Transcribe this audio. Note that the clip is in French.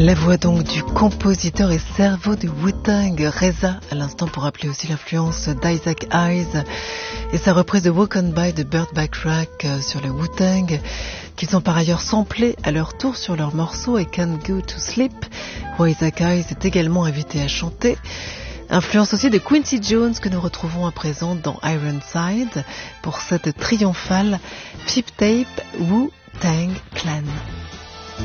La voix donc du compositeur et cerveau du Wu-Tang, Reza, à l'instant pour rappeler aussi l'influence d'Isaac Hayes et sa reprise de Walk On By de Burt Bacharach sur le Wu-Tang, qu'ils ont par ailleurs samplé à leur tour sur leur morceau I Can't Go To Sleep, où Isaac Hayes est également invité à chanter. Influence aussi de Quincy Jones que nous retrouvons à présent dans Ironside pour cette triomphale Peep Tape Wu-Tang Clan.